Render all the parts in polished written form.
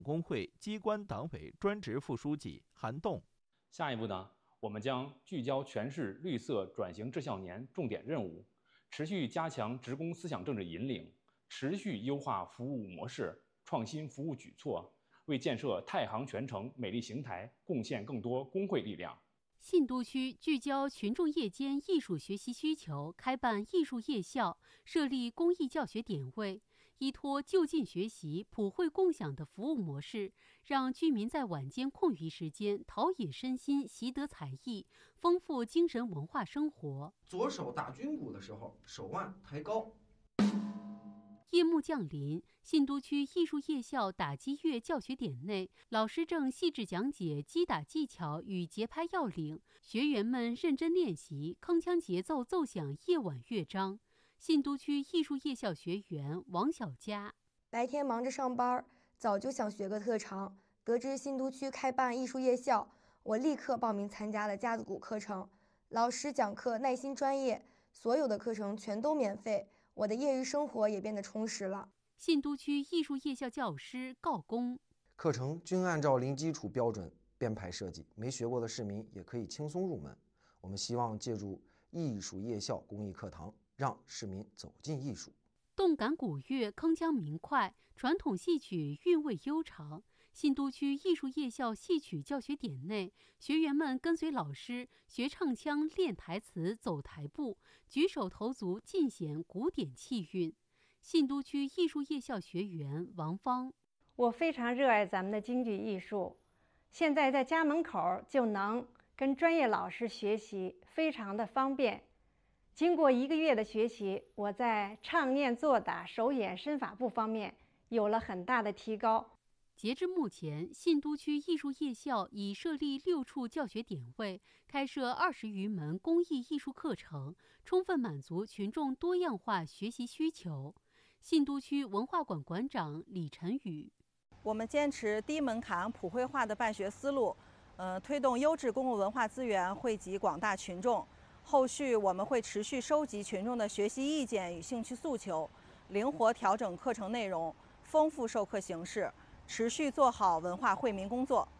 工会机关党委专职副书记韩栋。 下一步呢，我们将聚焦全市绿色转型治校年重点任务，持续加强职工思想政治引领，持续优化服务模式，创新服务举措，为建设太行全城美丽邢台贡献更多工会力量。 信都区聚焦群众夜间艺术学习需求，开办艺术夜校，设立公益教学点位，依托就近学习、普惠共享的服务模式，让居民在晚间空余时间陶冶身心、习得才艺，丰富精神文化生活。 左手打军鼓的时候，手腕抬高。 夜幕降临，信都区艺术夜校打击乐教学点内，老师正细致讲解击打技巧与节拍要领，学员们认真练习，铿锵节奏奏响夜晚乐章。信都区艺术夜校学员王小佳： 白天忙着上班，早就想学个特长，得知信都区开办艺术夜校，我立刻报名参加了架子鼓课程。老师讲课耐心专业，所有的课程全都免费。我的业余生活也变得充实了。 信都区艺术夜校教师告工： 课程均按照零基础标准编排设计，没学过的市民也可以轻松入门。我们希望借助艺术夜校公益课堂，让市民走进艺术。 动感古乐铿锵明快，传统戏曲韵味悠长。信都区艺术夜校戏曲教学点内，学员们跟随老师学唱腔、练台词、走台步，举手投足尽显古典气韵。信都区艺术夜校学员王芳： 我非常热爱咱们的京剧艺术，现在在家门口就能跟专业老师学习，非常的方便。经过1个月的学习，我在唱念做打、手眼身法步方面有了很大的提高。 截至目前，信都区艺术夜校已设立6处教学点位，开设20余门公益艺术课程，充分满足群众多样化学习需求。信都区文化馆馆长李晨宇： 我们坚持低门槛、普惠化的办学思路，推动优质公共文化资源惠及广大群众。后续我们会持续收集群众的学习意见与兴趣诉求，灵活调整课程内容，丰富授课形式，持续做好文化惠民工作。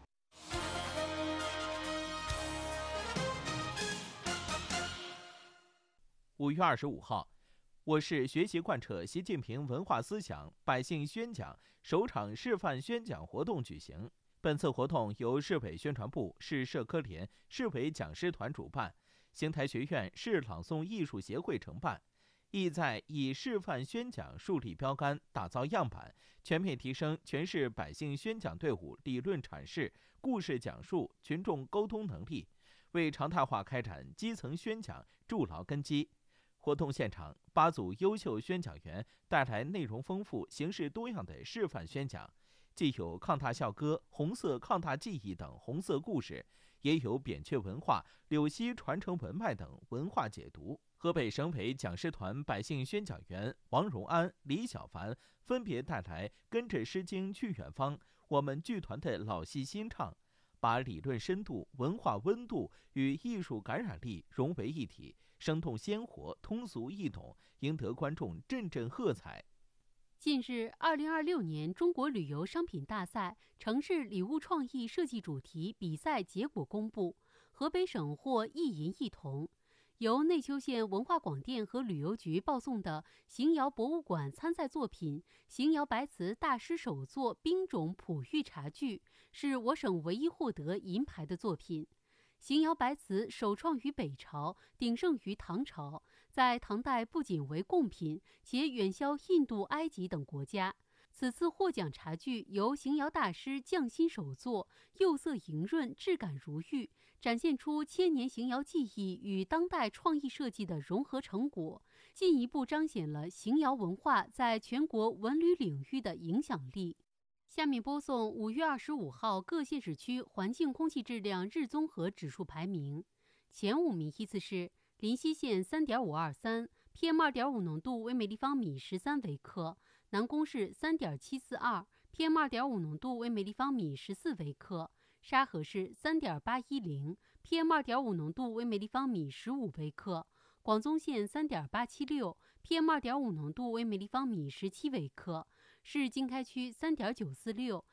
5月25号，我市学习贯彻习近平文化思想百姓宣讲首场示范宣讲活动举行。本次活动由市委宣传部、市社科联、市委讲师团主办，邢台学院市朗诵艺术协会承办，意在以示范宣讲树立标杆，打造样板，全面提升全市百姓宣讲队伍理论阐释、故事讲述、群众沟通能力，为常态化开展基层宣讲筑牢根基。活动现场，8组优秀宣讲员带来内容丰富、形式多样的示范宣讲，既有抗大校歌、红色抗大记忆等红色故事，也有扁鹊文化、柳溪传承文脉等文化解读。河北省委讲师团百姓宣讲员王荣安、李小凡分别带来《跟着诗经去远方》我们剧团的老戏新唱，把理论深度、文化温度与艺术感染力融为一体，生动鲜活、通俗易懂，赢得观众阵阵喝彩。 近日，2026年中国旅游商品大赛城市礼物创意设计主题比赛结果公布，河北省获1银1铜。由内丘县文化广电和旅游局报送的邢窑博物馆参赛作品《邢窑白瓷大师手作冰种璞玉茶具》是我省唯一获得银牌的作品。邢窑白瓷首创于北朝，鼎盛于唐朝，在唐代不仅为贡品，且远销印度、埃及等国家。此次获奖茶具由邢窑大师匠心手作，釉色莹润，质感如玉，展现出千年邢窑技艺与当代创意设计的融合成果，进一步彰显了邢窑文化在全国文旅领域的影响力。下面播送5月25号各县市区环境空气质量日综合指数排名。前5名依次是临溪县3.523 ，PM2.5 浓度为每立方米13微克；南宫市3.742 ，PM2.5 浓度为每立方米14微克；沙河市3.810 ，PM2.5 浓度为每立方米15微克；广宗县3.876 ，PM2.5 浓度为每立方米17微克；市经开区3.946